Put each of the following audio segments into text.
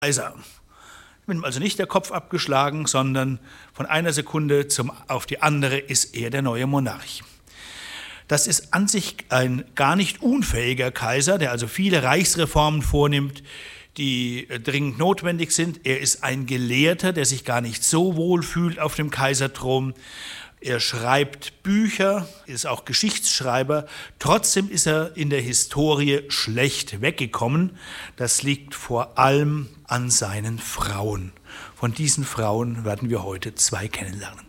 Kaiser. Mit ihm also nicht der Kopf abgeschlagen, sondern von einer Sekunde auf die andere ist er der neue Monarch. Das ist an sich ein gar nicht unfähiger Kaiser, der also viele Reichsreformen vornimmt, die dringend notwendig sind. Er ist ein Gelehrter, der sich gar nicht so wohl fühlt auf dem Kaiserthron. Er schreibt Bücher, ist auch Geschichtsschreiber. Trotzdem ist er in der Historie schlecht weggekommen. Das liegt vor allem an seinen Frauen. Von diesen Frauen werden wir heute 2 kennenlernen.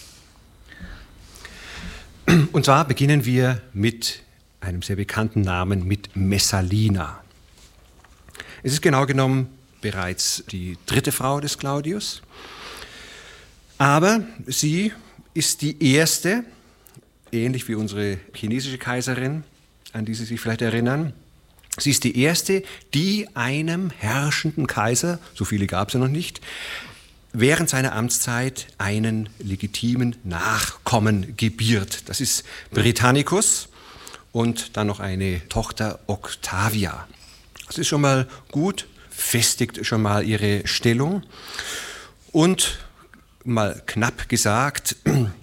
Und zwar beginnen wir mit einem sehr bekannten Namen, mit Messalina. Es ist genau genommen bereits die 3. Frau des Claudius. Aber sie ist die erste, ähnlich wie unsere chinesische Kaiserin, an die Sie sich vielleicht erinnern. Sie ist die erste, die einem herrschenden Kaiser, so viele gab es ja noch nicht, während seiner Amtszeit einen legitimen Nachkommen gebiert. Das ist Britannicus und dann noch eine Tochter Octavia. Das ist schon mal gut, festigt schon mal ihre Stellung und mal knapp gesagt,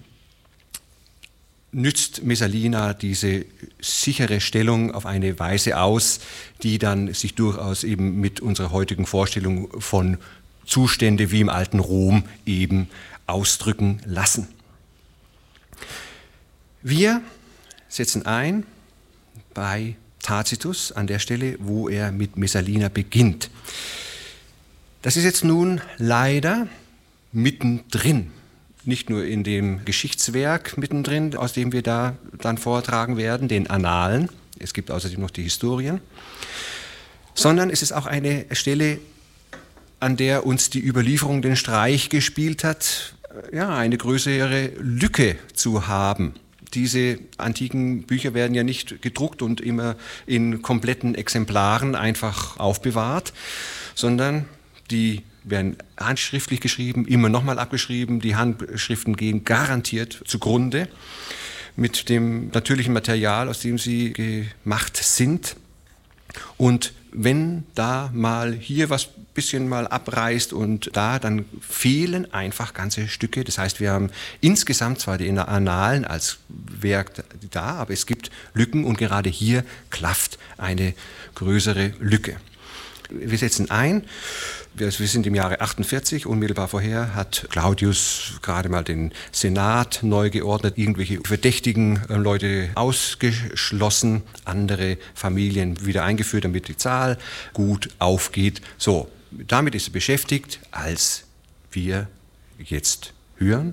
nützt Messalina diese sichere Stellung auf eine Weise aus, die dann sich durchaus eben mit unserer heutigen Vorstellung von Zustände wie im alten Rom eben ausdrücken lassen. Wir setzen ein bei Tacitus an der Stelle, wo er mit Messalina beginnt. Das ist jetzt nun leider mittendrin, nicht nur in dem Geschichtswerk mittendrin, aus dem wir da dann vortragen werden, den Annalen, es gibt außerdem noch die Historien, sondern es ist auch eine Stelle, an der uns die Überlieferung den Streich gespielt hat, ja, eine größere Lücke zu haben. Diese antiken Bücher werden ja nicht gedruckt und immer in kompletten Exemplaren einfach aufbewahrt, sondern die werden handschriftlich geschrieben, immer nochmal abgeschrieben. Die Handschriften gehen garantiert zugrunde mit dem natürlichen Material, aus dem sie gemacht sind. Und wenn da mal hier was bisschen mal abreißt und da, dann fehlen einfach ganze Stücke. Das heißt, wir haben insgesamt zwar die Annalen als Werk da, aber es gibt Lücken und gerade hier klafft eine größere Lücke. Wir setzen ein. Wir sind im Jahre 48, unmittelbar vorher hat Claudius gerade mal den Senat neu geordnet, irgendwelche verdächtigen Leute ausgeschlossen, andere Familien wieder eingeführt, damit die Zahl gut aufgeht. So, damit ist er beschäftigt, als wir jetzt hören.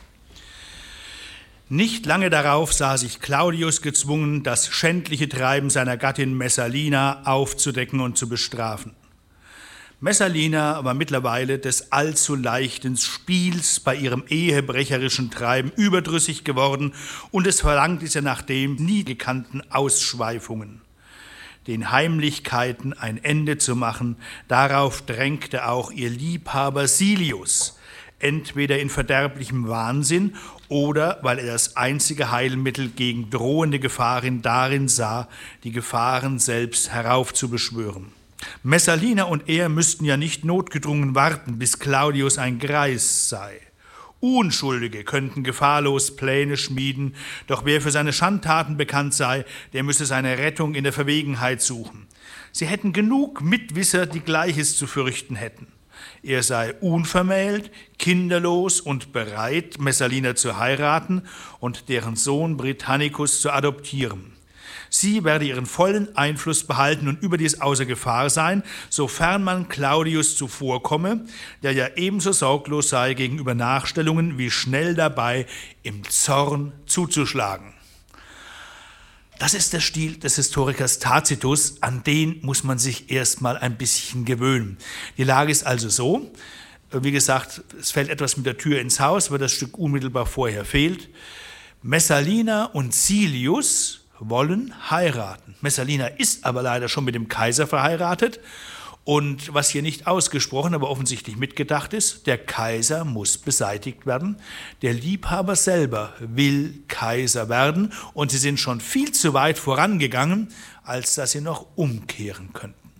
Nicht lange darauf sah sich Claudius gezwungen, das schändliche Treiben seiner Gattin Messalina aufzudecken und zu bestrafen. Messalina war mittlerweile des allzu leichten Spiels bei ihrem ehebrecherischen Treiben überdrüssig geworden und es verlangte sie nach den nie gekannten Ausschweifungen. Den Heimlichkeiten ein Ende zu machen, darauf drängte auch ihr Liebhaber Silius, entweder in verderblichem Wahnsinn oder weil er das einzige Heilmittel gegen drohende Gefahren darin sah, die Gefahren selbst heraufzubeschwören. Messalina und er müssten ja nicht notgedrungen warten, bis Claudius ein Greis sei. Unschuldige könnten gefahrlos Pläne schmieden, doch wer für seine Schandtaten bekannt sei, der müsse seine Rettung in der Verwegenheit suchen. Sie hätten genug Mitwisser, die Gleiches zu fürchten hätten. Er sei unvermählt, kinderlos und bereit, Messalina zu heiraten und deren Sohn Britannicus zu adoptieren. Sie werde ihren vollen Einfluss behalten und überdies außer Gefahr sein, sofern man Claudius zuvorkomme, der ja ebenso sorglos sei gegenüber Nachstellungen wie schnell dabei, im Zorn zuzuschlagen. Das ist der Stil des Historikers Tacitus, an den muss man sich erstmal ein bisschen gewöhnen. Die Lage ist also so, wie gesagt, es fällt etwas mit der Tür ins Haus, weil das Stück unmittelbar vorher fehlt. Messalina und Silius wollen heiraten. Messalina ist aber leider schon mit dem Kaiser verheiratet und was hier nicht ausgesprochen, aber offensichtlich mitgedacht ist, der Kaiser muss beseitigt werden. Der Liebhaber selber will Kaiser werden und sie sind schon viel zu weit vorangegangen, als dass sie noch umkehren könnten.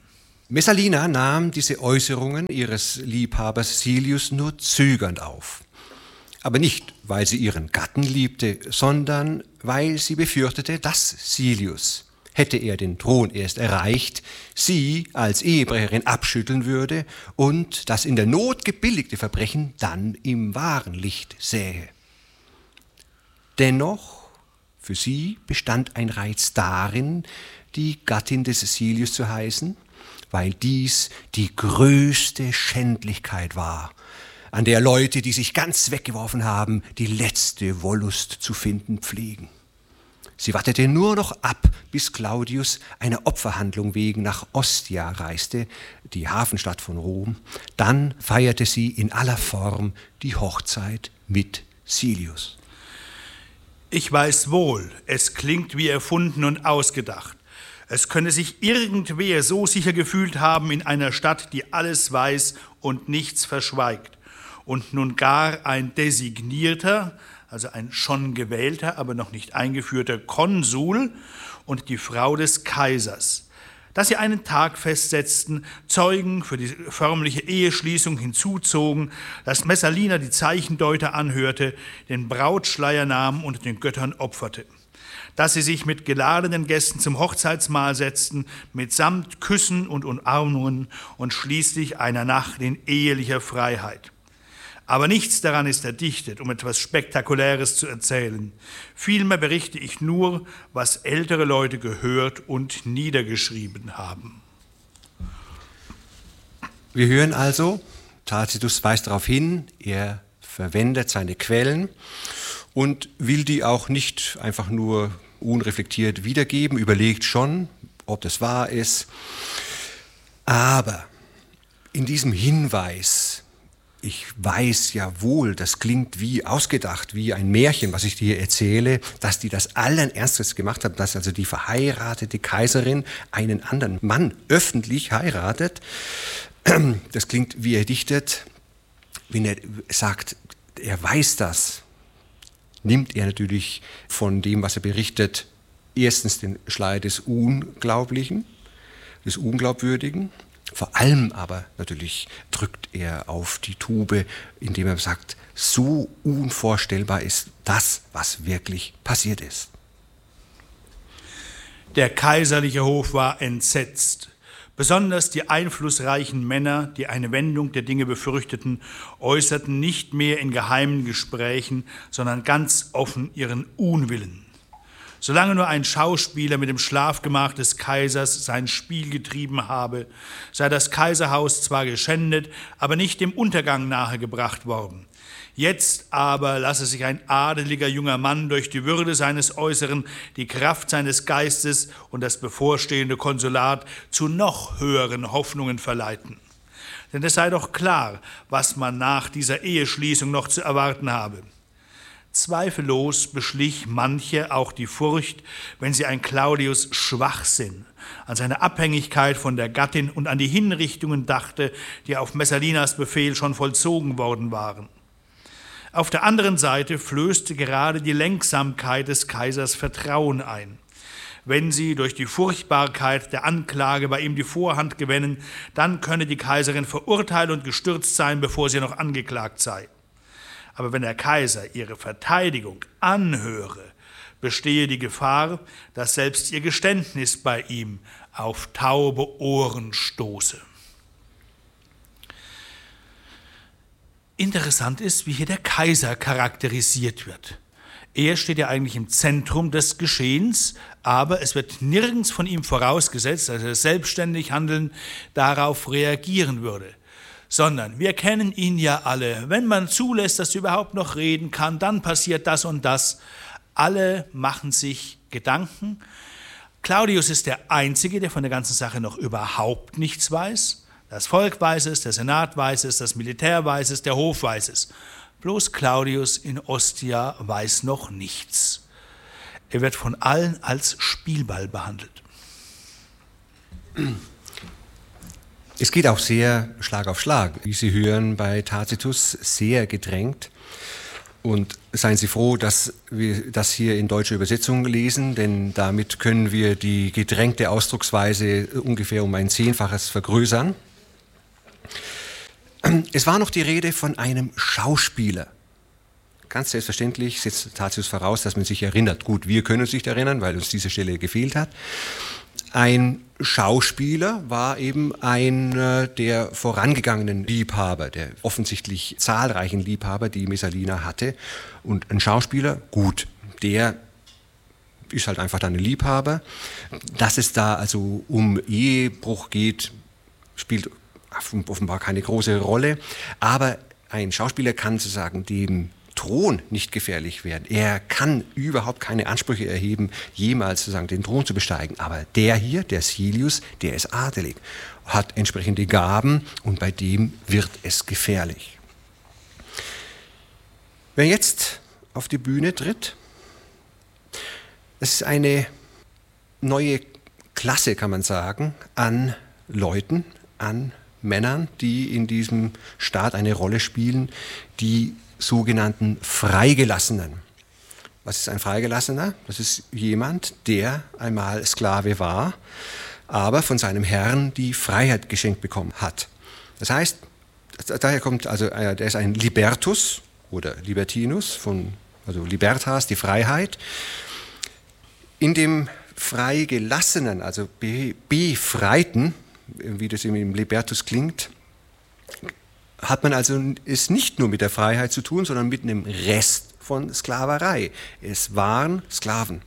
Messalina nahm diese Äußerungen ihres Liebhabers Silius nur zögernd auf. Aber nicht, weil sie ihren Gatten liebte, sondern weil sie befürchtete, dass Silius, hätte er den Thron erst erreicht, sie als Ehebrecherin abschütteln würde und das in der Not gebilligte Verbrechen dann im wahren Licht sähe. Dennoch, für sie bestand ein Reiz darin, die Gattin des Silius zu heißen, weil dies die größte Schändlichkeit war, an der Leute, die sich ganz weggeworfen haben, die letzte Wollust zu finden pflegen. Sie wartete nur noch ab, bis Claudius einer Opferhandlung wegen nach Ostia reiste, die Hafenstadt von Rom. Dann feierte sie in aller Form die Hochzeit mit Silius. Ich weiß wohl, es klingt wie erfunden und ausgedacht. Es könne sich irgendwer so sicher gefühlt haben in einer Stadt, die alles weiß und nichts verschweigt. Und nun gar ein designierter, also ein schon gewählter, aber noch nicht eingeführter Konsul und die Frau des Kaisers, dass sie einen Tag festsetzten, Zeugen für die förmliche Eheschließung hinzuzogen, dass Messalina die Zeichendeuter anhörte, den Brautschleier nahm und den Göttern opferte, dass sie sich mit geladenen Gästen zum Hochzeitsmahl setzten, mitsamt Küssen und Umarmungen und schließlich einer Nacht in ehelicher Freiheit. Aber nichts daran ist erdichtet, um etwas Spektakuläres zu erzählen. Vielmehr berichte ich nur, was ältere Leute gehört und niedergeschrieben haben. Wir hören also, Tacitus weist darauf hin, er verwendet seine Quellen und will die auch nicht einfach nur unreflektiert wiedergeben, überlegt schon, ob das wahr ist. Aber in diesem Hinweis, ich weiß ja wohl, das klingt wie ausgedacht, wie ein Märchen, was ich dir erzähle, dass die das allen Ernstes gemacht haben, dass also die verheiratete Kaiserin einen anderen Mann öffentlich heiratet. Das klingt wie erdichtet. Wenn er sagt, er weiß das, nimmt er natürlich von dem, was er berichtet, erstens den Schleier des Unglaublichen, des Unglaubwürdigen. Vor allem aber natürlich drückt er auf die Tube, indem er sagt, so unvorstellbar ist das, was wirklich passiert ist. Der kaiserliche Hof war entsetzt. Besonders die einflussreichen Männer, die eine Wendung der Dinge befürchteten, äußerten nicht mehr in geheimen Gesprächen, sondern ganz offen ihren Unwillen. Solange nur ein Schauspieler mit dem Schlafgemach des Kaisers sein Spiel getrieben habe, sei das Kaiserhaus zwar geschändet, aber nicht dem Untergang nahegebracht worden. Jetzt aber lasse sich ein adeliger junger Mann durch die Würde seines Äußeren, die Kraft seines Geistes und das bevorstehende Konsulat zu noch höheren Hoffnungen verleiten. Denn es sei doch klar, was man nach dieser Eheschließung noch zu erwarten habe. Zweifellos beschlich manche auch die Furcht, wenn sie an Claudius Schwachsinn, an seine Abhängigkeit von der Gattin und an die Hinrichtungen dachte, die auf Messalinas Befehl schon vollzogen worden waren. Auf der anderen Seite flößte gerade die Lenksamkeit des Kaisers Vertrauen ein. Wenn sie durch die Furchtbarkeit der Anklage bei ihm die Vorhand gewinnen, dann könne die Kaiserin verurteilt und gestürzt sein, bevor sie noch angeklagt sei. Aber wenn der Kaiser ihre Verteidigung anhöre, bestehe die Gefahr, dass selbst ihr Geständnis bei ihm auf taube Ohren stoße. Interessant ist, wie hier der Kaiser charakterisiert wird. Er steht ja eigentlich im Zentrum des Geschehens, aber es wird nirgends von ihm vorausgesetzt, dass er selbstständig handeln darauf reagieren würde. Sondern wir kennen ihn ja alle. Wenn man zulässt, dass er überhaupt noch reden kann, dann passiert das und das. Alle machen sich Gedanken. Claudius ist der Einzige, der von der ganzen Sache noch überhaupt nichts weiß. Das Volk weiß es, der Senat weiß es, das Militär weiß es, der Hof weiß es. Bloß Claudius in Ostia weiß noch nichts. Er wird von allen als Spielball behandelt. Es geht auch sehr Schlag auf Schlag, wie Sie hören, bei Tacitus sehr gedrängt. Und seien Sie froh, dass wir das hier in deutscher Übersetzung lesen, denn damit können wir die gedrängte Ausdrucksweise ungefähr um ein 10-faches vergrößern. Es war noch die Rede von einem Schauspieler. Ganz selbstverständlich setzt Tatius voraus, dass man sich erinnert. Gut, wir können uns nicht erinnern, weil uns diese Stelle gefehlt hat. Ein Schauspieler war eben einer der vorangegangenen Liebhaber, der offensichtlich zahlreichen Liebhaber, die Messalina hatte. Und ein Schauspieler, gut, der ist halt einfach dann ein Liebhaber. Dass es da also um Ehebruch geht, spielt offenbar keine große Rolle. Aber ein Schauspieler kann sozusagen dem Thron nicht gefährlich werden. Er kann überhaupt keine Ansprüche erheben, jemals sozusagen den Thron zu besteigen. Aber der hier, der Silius, der ist adelig, hat entsprechende Gaben und bei dem wird es gefährlich. Wer jetzt auf die Bühne tritt, das ist eine neue Klasse, kann man sagen, an Leuten, an Männern, die in diesem Staat eine Rolle spielen, die sogenannten Freigelassenen. Was ist ein Freigelassener? Das ist jemand, der einmal Sklave war, aber von seinem Herrn die Freiheit geschenkt bekommen hat. Das heißt, daher kommt, also der ist ein Libertus oder Libertinus, also Libertas, die Freiheit. In dem Freigelassenen, also Befreiten, wie das im Libertus klingt, hat man also es nicht nur mit der Freiheit zu tun, sondern mit einem Rest von Sklaverei. Es waren Sklaven.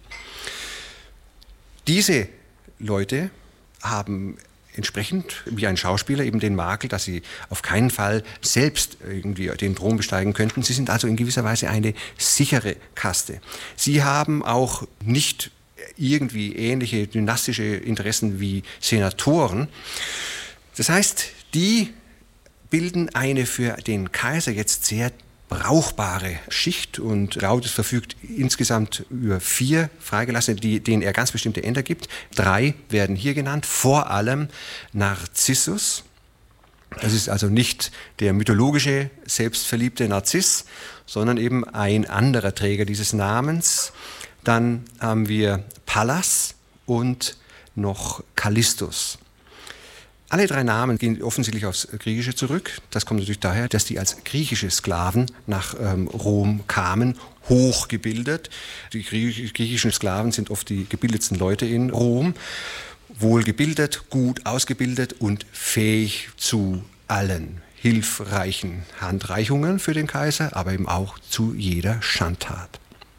Diese Leute haben entsprechend wie ein Schauspieler eben den Makel, dass sie auf keinen Fall selbst irgendwie den Thron besteigen könnten. Sie sind also in gewisser Weise eine sichere Kaste. Sie haben auch nicht irgendwie ähnliche dynastische Interessen wie Senatoren. Das heißt, die bilden eine für den Kaiser jetzt sehr brauchbare Schicht und Claudius verfügt insgesamt über 4 Freigelassene, denen er ganz bestimmte Ämter gibt. 3 werden hier genannt, vor allem Narzissus. Das ist also nicht der mythologische, selbstverliebte Narziss, sondern eben ein anderer Träger dieses Namens. Dann haben wir Pallas und noch Kallistus. Alle 3 Namen gehen offensichtlich aufs Griechische zurück. Das kommt natürlich daher, dass die als griechische Sklaven nach Rom kamen, hochgebildet. Die griechischen Sklaven sind oft die gebildetsten Leute in Rom, wohlgebildet, gut ausgebildet und fähig zu allen hilfreichen Handreichungen für den Kaiser, aber eben auch zu jeder Schandtat.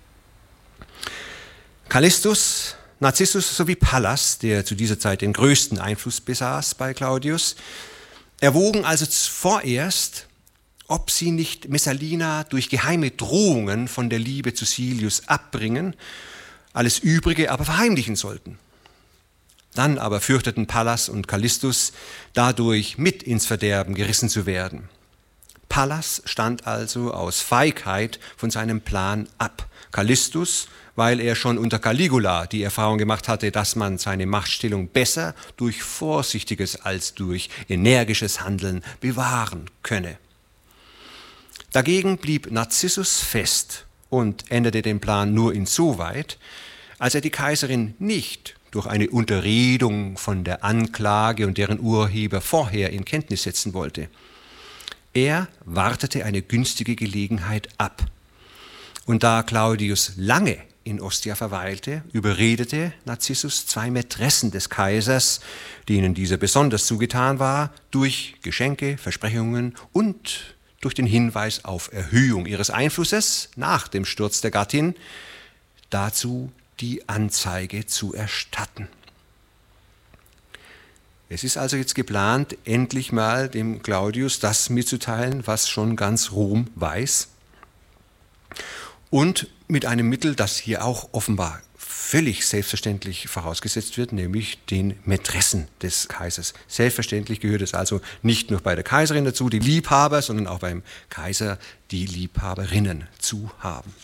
Kallistus, Narzissus sowie Pallas, der zu dieser Zeit den größten Einfluss besaß bei Claudius, erwogen also vorerst, ob sie nicht Messalina durch geheime Drohungen von der Liebe zu Silius abbringen, alles Übrige aber verheimlichen sollten. Dann aber fürchteten Pallas und Kallistus, dadurch mit ins Verderben gerissen zu werden. Pallas stand also aus Feigheit von seinem Plan ab. Kallistus, weil er schon unter Caligula die Erfahrung gemacht hatte, dass man seine Machtstellung besser durch vorsichtiges als durch energisches Handeln bewahren könne. Dagegen blieb Narzissus fest und änderte den Plan nur insoweit, als er die Kaiserin nicht durch eine Unterredung von der Anklage und deren Urheber vorher in Kenntnis setzen wollte. Er wartete eine günstige Gelegenheit ab. Und da Claudius lange in Ostia verweilte, überredete Narzissus 2 Mätressen des Kaisers, denen dieser besonders zugetan war, durch Geschenke, Versprechungen und durch den Hinweis auf Erhöhung ihres Einflusses nach dem Sturz der Gattin, dazu die Anzeige zu erstatten. Es ist also jetzt geplant, endlich mal dem Claudius das mitzuteilen, was schon ganz Rom weiß. Und mit einem Mittel, das hier auch offenbar völlig selbstverständlich vorausgesetzt wird, nämlich den Mätressen des Kaisers. Selbstverständlich gehört es also nicht nur bei der Kaiserin dazu, die Liebhaber, sondern auch beim Kaiser die Liebhaberinnen zu haben.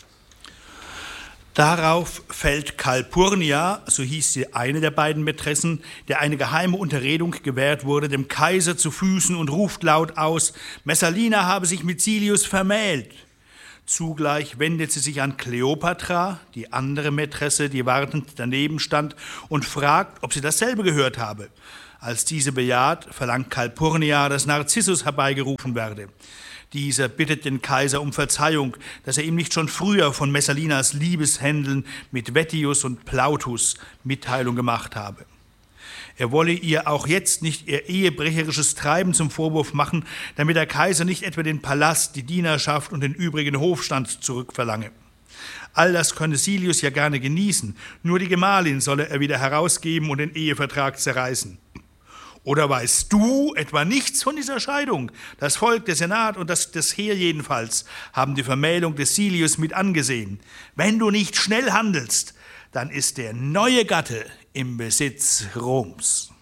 Darauf fällt Calpurnia, so hieß sie eine der beiden Mätressen, der eine geheime Unterredung gewährt wurde, dem Kaiser zu Füßen und ruft laut aus, Messalina habe sich mit Silius vermählt. Zugleich wendet sie sich an Kleopatra, die andere Mätresse, die wartend daneben stand, und fragt, ob sie dasselbe gehört habe. Als diese bejaht, verlangt Calpurnia, dass Narzissus herbeigerufen werde. Dieser bittet den Kaiser um Verzeihung, dass er ihm nicht schon früher von Messalinas Liebeshändeln mit Vettius und Plautus Mitteilung gemacht habe. Er wolle ihr auch jetzt nicht ihr ehebrecherisches Treiben zum Vorwurf machen, damit der Kaiser nicht etwa den Palast, die Dienerschaft und den übrigen Hofstand zurückverlange. All das könne Silius ja gerne genießen, nur die Gemahlin solle er wieder herausgeben und den Ehevertrag zerreißen. Oder weißt du etwa nichts von dieser Scheidung? Das Volk, der Senat und das Heer jedenfalls haben die Vermählung des Silius mit angesehen. Wenn du nicht schnell handelst, dann ist der neue Gatte im Besitz Roms.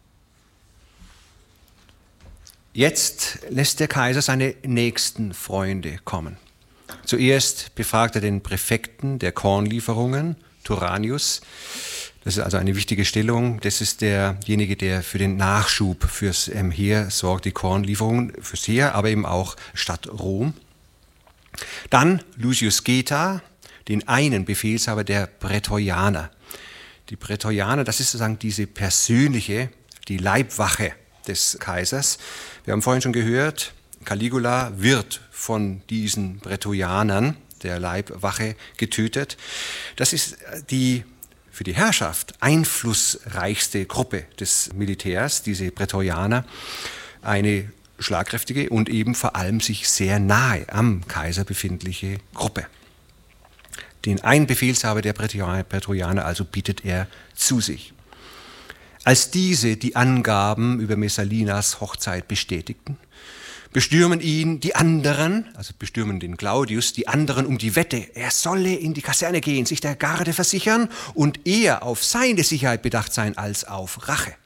Jetzt lässt der Kaiser seine nächsten Freunde kommen. Zuerst befragt er den Präfekten der Kornlieferungen, Turanius. Das ist also eine wichtige Stellung. Das ist derjenige, der für den Nachschub fürs Heer sorgt, die Kornlieferungen fürs Heer, aber eben auch Stadt Rom. Dann Lucius Geta, den einen Befehlshaber der Prätorianer. Die Prätorianer, das ist sozusagen diese persönliche, die Leibwache des Kaisers. Wir haben vorhin schon gehört, Caligula wird von diesen Prätorianern, der Leibwache, getötet. Das ist die für die Herrschaft einflussreichste Gruppe des Militärs, diese Prätorianer, eine schlagkräftige und eben vor allem sich sehr nahe am Kaiser befindliche Gruppe. Den einen Befehlshaber der Prätorianer also bietet er zu sich. Als diese die Angaben über Messalinas Hochzeit bestätigten, bestürmen ihn die anderen, also bestürmen den Claudius, die anderen um die Wette. Er solle in die Kaserne gehen, sich der Garde versichern und eher auf seine Sicherheit bedacht sein als auf Rache.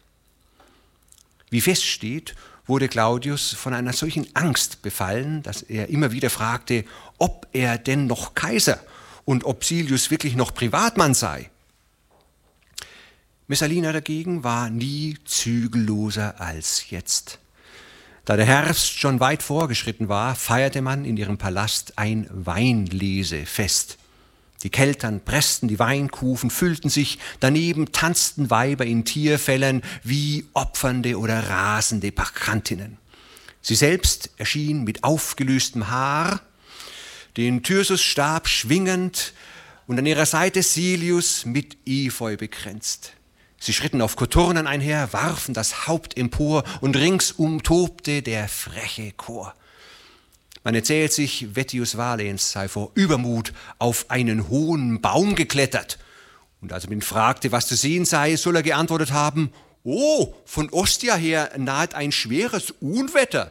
Wie feststeht, wurde Claudius von einer solchen Angst befallen, dass er immer wieder fragte, ob er denn noch Kaiser und ob Silius wirklich noch Privatmann sei. Messalina dagegen war nie zügelloser als jetzt. Da der Herbst schon weit vorgeschritten war, feierte man in ihrem Palast ein Weinlesefest. Die Keltern pressten die Weinkufen, füllten sich, daneben tanzten Weiber in Tierfellen wie opfernde oder rasende Bacchantinnen. Sie selbst erschien mit aufgelöstem Haar, den Thyrsusstab schwingend und an ihrer Seite Silius mit Efeu bekränzt. Sie schritten auf Koturnen einher, warfen das Haupt empor und ringsum tobte der freche Chor. Man erzählt sich, Vettius Valens sei vor Übermut auf einen hohen Baum geklettert. Und als man ihn fragte, was zu sehen sei, soll er geantwortet haben, »Oh, von Ostia her naht ein schweres Unwetter.«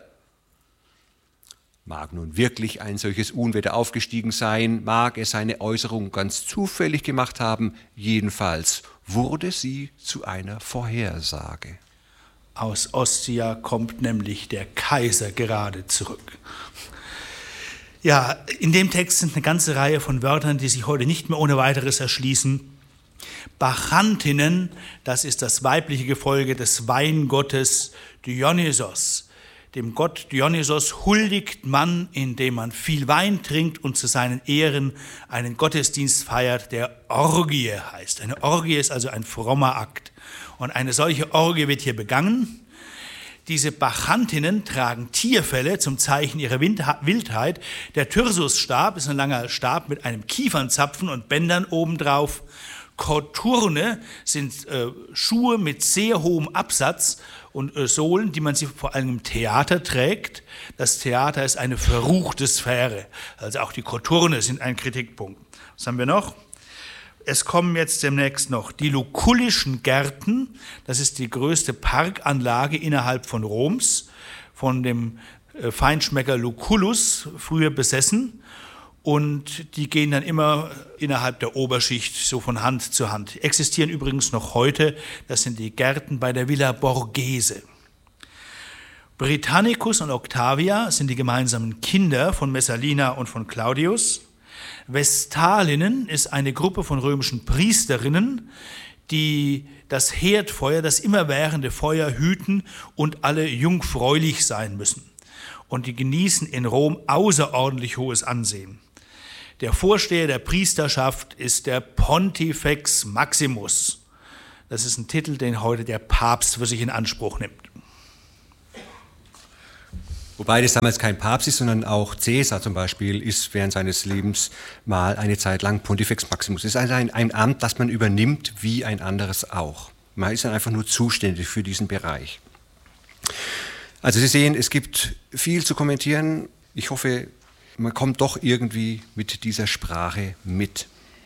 Mag nun wirklich ein solches Unwetter aufgestiegen sein, mag er seine Äußerung ganz zufällig gemacht haben, jedenfalls wurde sie zu einer Vorhersage. Aus Ostia kommt nämlich der Kaiser gerade zurück. Ja, in dem Text sind eine ganze Reihe von Wörtern, die sich heute nicht mehr ohne weiteres erschließen. Bacchantinnen, das ist das weibliche Gefolge des Weingottes Dionysos. Dem Gott Dionysos huldigt man, indem man viel Wein trinkt und zu seinen Ehren einen Gottesdienst feiert, der Orgie heißt. Eine Orgie ist also ein frommer Akt. Und eine solche Orgie wird hier begangen. Diese Bacchantinnen tragen Tierfelle zum Zeichen ihrer Wildheit. Der Thyrsusstab ist ein langer Stab mit einem Kiefernzapfen und Bändern obendrauf. Koturne sind Schuhe mit sehr hohem Absatz und Sohlen, die man sich vor allem im Theater trägt. Das Theater ist eine verruchte Sphäre, also auch die Koturne sind ein Kritikpunkt. Was haben wir noch? Es kommen jetzt demnächst noch die Lucullischen Gärten, das ist die größte Parkanlage innerhalb von Roms, von dem Feinschmecker Lucullus, früher besessen. Und die gehen dann immer innerhalb der Oberschicht so von Hand zu Hand. Die existieren übrigens noch heute, das sind die Gärten bei der Villa Borghese. Britannicus und Octavia sind die gemeinsamen Kinder von Messalina und von Claudius. Vestalinnen ist eine Gruppe von römischen Priesterinnen, die das Herdfeuer, das immerwährende Feuer hüten und alle jungfräulich sein müssen. Und die genießen in Rom außerordentlich hohes Ansehen. Der Vorsteher der Priesterschaft ist der Pontifex Maximus. Das ist ein Titel, den heute der Papst für sich in Anspruch nimmt. Wobei das damals kein Papst ist, sondern auch Caesar zum Beispiel ist während seines Lebens mal eine Zeit lang Pontifex Maximus. Es ist also ein Amt, das man übernimmt wie ein anderes auch. Man ist dann einfach nur zuständig für diesen Bereich. Also Sie sehen, es gibt viel zu kommentieren. Ich hoffe, man kommt doch irgendwie mit dieser Sprache mit.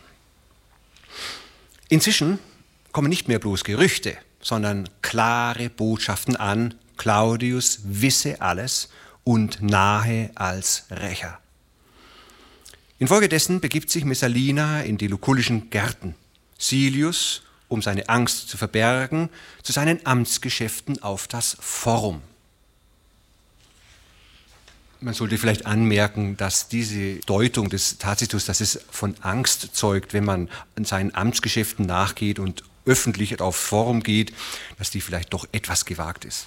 Inzwischen kommen nicht mehr bloß Gerüchte, sondern klare Botschaften an, Claudius wisse alles und nahe als Rächer. Infolgedessen begibt sich Messalina in die lucullischen Gärten. Silius, um seine Angst zu verbergen, zu seinen Amtsgeschäften auf das Forum. Man sollte vielleicht anmerken, dass diese Deutung des Tacitus, dass es von Angst zeugt, wenn man seinen Amtsgeschäften nachgeht und öffentlich auf Forum geht, dass die vielleicht doch etwas gewagt ist.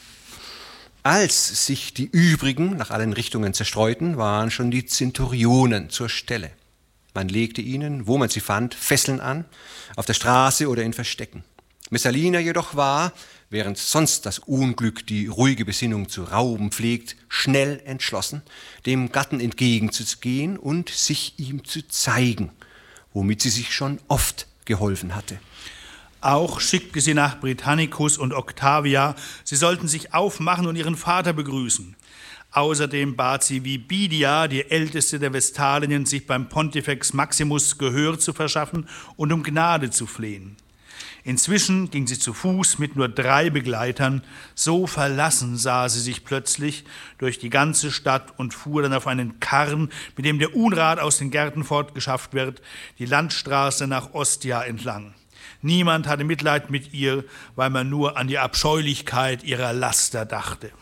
Als sich die übrigen nach allen Richtungen zerstreuten, waren schon die Zenturionen zur Stelle. Man legte ihnen, wo man sie fand, Fesseln an, auf der Straße oder in Verstecken. Messalina jedoch war, während sonst das Unglück die ruhige Besinnung zu rauben pflegt, schnell entschlossen, dem Gatten entgegenzugehen und sich ihm zu zeigen, womit sie sich schon oft geholfen hatte. Auch schickte sie nach Britannicus und Octavia, sie sollten sich aufmachen und ihren Vater begrüßen. Außerdem bat sie Vibidia, die älteste der Vestalien, sich beim Pontifex Maximus Gehör zu verschaffen und um Gnade zu flehen. Inzwischen ging sie zu Fuß mit nur 3 Begleitern, so verlassen sah sie sich plötzlich durch die ganze Stadt und fuhr dann auf einen Karren, mit dem der Unrat aus den Gärten fortgeschafft wird, die Landstraße nach Ostia entlang. Niemand hatte Mitleid mit ihr, weil man nur an die Abscheulichkeit ihrer Laster dachte.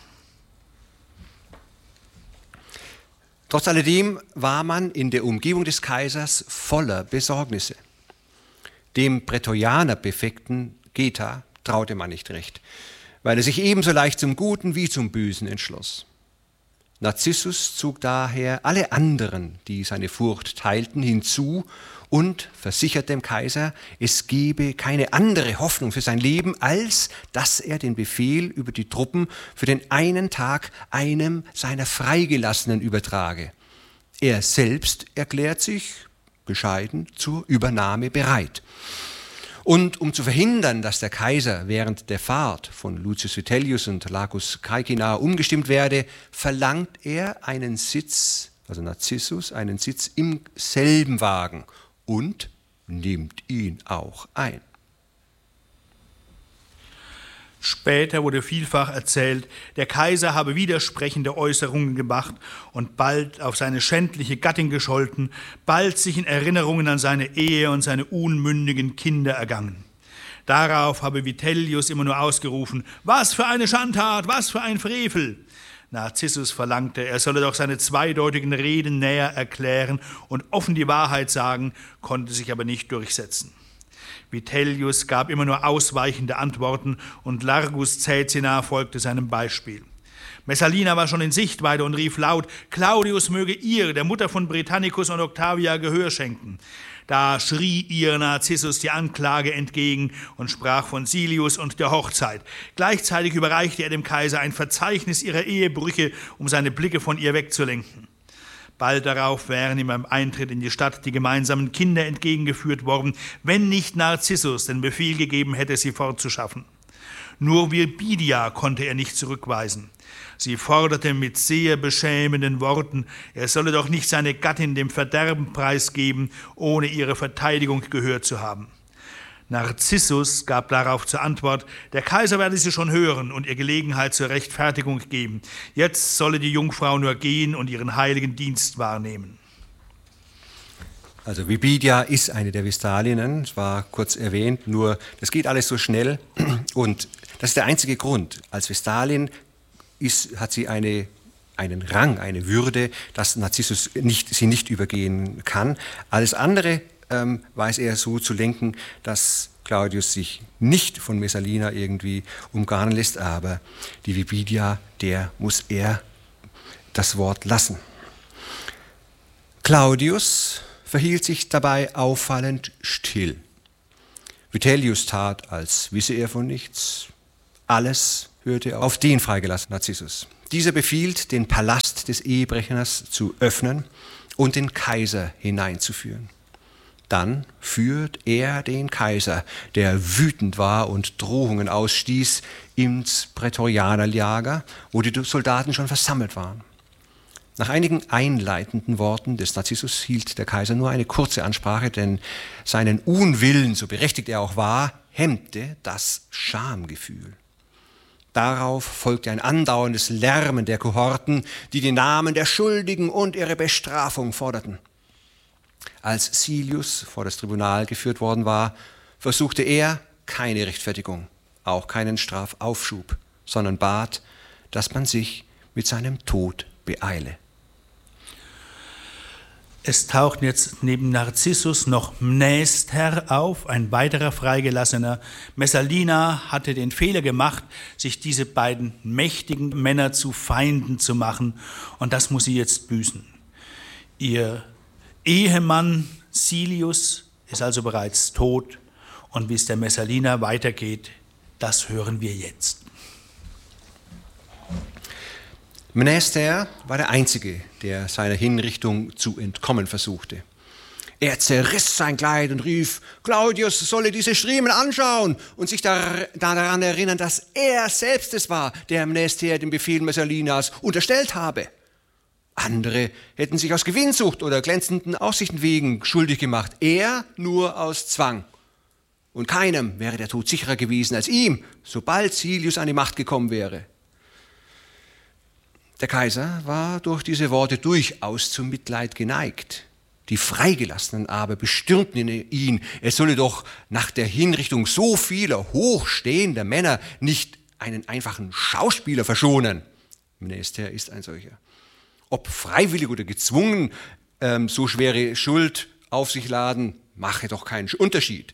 Trotz alledem war man in der Umgebung des Kaisers voller Besorgnisse. Dem Prätorianerpräfekten Geta traute man nicht recht, weil er sich ebenso leicht zum Guten wie zum Bösen entschloss. Narcissus zog daher alle anderen, die seine Furcht teilten, hinzu und versicherte dem Kaiser, es gebe keine andere Hoffnung für sein Leben, als dass er den Befehl über die Truppen für den einen Tag einem seiner Freigelassenen übertrage. Er selbst erklärt sich bescheiden zur Übernahme bereit. Und um zu verhindern, dass der Kaiser während der Fahrt von Lucius Vitellius und Lacus Caecina umgestimmt werde, verlangt er einen Sitz, also Narcissus, einen Sitz im selben Wagen und nimmt ihn auch ein. Später wurde vielfach erzählt, der Kaiser habe widersprechende Äußerungen gemacht und bald auf seine schändliche Gattin gescholten, bald sich in Erinnerungen an seine Ehe und seine unmündigen Kinder ergangen. Darauf habe Vitellius immer nur ausgerufen, was für eine Schandtat, was für ein Frevel. Narcissus verlangte, er solle doch seine zweideutigen Reden näher erklären und offen die Wahrheit sagen, konnte sich aber nicht durchsetzen. Vitellius gab immer nur ausweichende Antworten und Largus Caecina folgte seinem Beispiel. Messalina war schon in Sichtweite und rief laut, Claudius möge ihr, der Mutter von Britannicus und Octavia, Gehör schenken. Da schrie ihr Narcissus die Anklage entgegen und sprach von Silius und der Hochzeit. Gleichzeitig überreichte er dem Kaiser ein Verzeichnis ihrer Ehebrüche, um seine Blicke von ihr wegzulenken. Bald darauf wären ihm beim Eintritt in die Stadt die gemeinsamen Kinder entgegengeführt worden, wenn nicht Narcissus den Befehl gegeben hätte, sie fortzuschaffen. Nur Vibidia konnte er nicht zurückweisen. Sie forderte mit sehr beschämenden Worten, er solle doch nicht seine Gattin dem Verderben preisgeben, ohne ihre Verteidigung gehört zu haben. Narcissus gab darauf zur Antwort, der Kaiser werde sie schon hören und ihr Gelegenheit zur Rechtfertigung geben. Jetzt solle die Jungfrau nur gehen und ihren heiligen Dienst wahrnehmen. Also Vibidia ist eine der Vestalinnen, es war kurz erwähnt, nur das geht alles so schnell und das ist der einzige Grund. Als Vestalin hat sie einen Rang, eine Würde, dass Narcissus sie nicht übergehen kann. Alles andere war es eher so zu lenken, dass Claudius sich nicht von Messalina irgendwie umgarnen lässt, aber die Vibidia, der muss er das Wort lassen. Claudius verhielt sich dabei auffallend still. Vitellius tat, als wisse er von nichts. Alles hörte auf den freigelassenen Narzissus. Dieser befiehlt, den Palast des Ehebrechers zu öffnen und den Kaiser hineinzuführen. Dann führt er den Kaiser, der wütend war und Drohungen ausstieß, ins Prätorianerlager, wo die Soldaten schon versammelt waren. Nach einigen einleitenden Worten des Narzissus hielt der Kaiser nur eine kurze Ansprache, denn seinen Unwillen, so berechtigt er auch war, hemmte das Schamgefühl. Darauf folgte ein andauerndes Lärmen der Kohorten, die die Namen der Schuldigen und ihre Bestrafung forderten. Als Silius vor das Tribunal geführt worden war, versuchte er keine Rechtfertigung, auch keinen Strafaufschub, sondern bat, dass man sich mit seinem Tod beeile. Es taucht jetzt neben Narzissus noch Mnäster auf, ein weiterer Freigelassener. Messalina hatte den Fehler gemacht, sich diese beiden mächtigen Männer zu Feinden zu machen, und das muss sie jetzt büßen. Ihr Ehemann Silius ist also bereits tot, und wie es der Messalina weitergeht, das hören wir jetzt. Mnäster war der Einzige, der seiner Hinrichtung zu entkommen versuchte. Er zerriss sein Kleid und rief, Claudius solle diese Striemen anschauen und sich daran erinnern, dass er selbst es war, der Mnäster den Befehl Messalinas unterstellt habe. Andere hätten sich aus Gewinnsucht oder glänzenden Aussichten wegen schuldig gemacht, er nur aus Zwang. Und keinem wäre der Tod sicherer gewesen als ihm, sobald Silius an die Macht gekommen wäre. Der Kaiser war durch diese Worte durchaus zum Mitleid geneigt. Die Freigelassenen aber bestürmten ihn, er solle doch nach der Hinrichtung so vieler hochstehender Männer nicht einen einfachen Schauspieler verschonen. Mnäster ist ein solcher. Ob freiwillig oder gezwungen, so schwere Schuld auf sich laden, mache doch keinen Unterschied.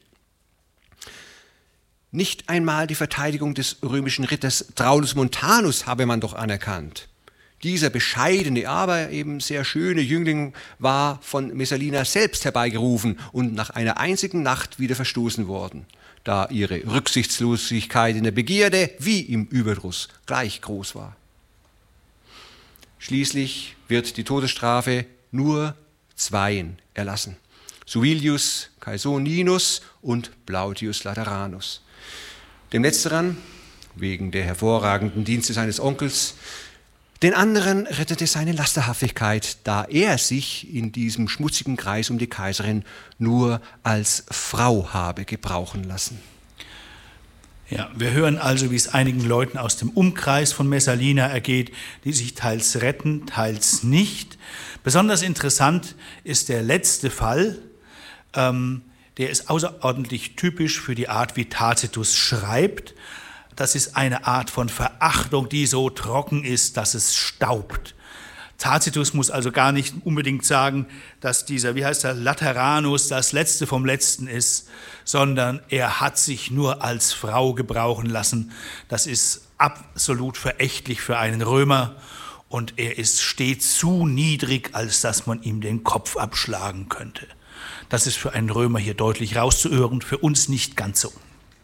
Nicht einmal die Verteidigung des römischen Ritters Traulus Montanus habe man doch anerkannt. Dieser bescheidene, aber eben sehr schöne Jüngling war von Messalina selbst herbeigerufen und nach einer einzigen Nacht wieder verstoßen worden, da ihre Rücksichtslosigkeit in der Begierde wie im Überdruss gleich groß war. Schließlich wird die Todesstrafe nur zweien erlassen: Suilius Caesoninus und Plautius Lateranus. Dem Letzteren, wegen der hervorragenden Dienste seines Onkels, den anderen rettete seine Lasterhaftigkeit, da er sich in diesem schmutzigen Kreis um die Kaiserin nur als Frau habe gebrauchen lassen. Ja, wir hören also, wie es einigen Leuten aus dem Umkreis von Messalina ergeht, die sich teils retten, teils nicht. Besonders interessant ist der letzte Fall, der ist außerordentlich typisch für die Art, wie Tacitus schreibt. Das ist eine Art von Verachtung, die so trocken ist, dass es staubt. Tacitus muss also gar nicht unbedingt sagen, dass dieser, Lateranus das Letzte vom Letzten ist, sondern er hat sich nur als Frau gebrauchen lassen. Das ist absolut verächtlich für einen Römer, und er steht zu niedrig, als dass man ihm den Kopf abschlagen könnte. Das ist für einen Römer hier deutlich rauszuhören, für uns nicht ganz so.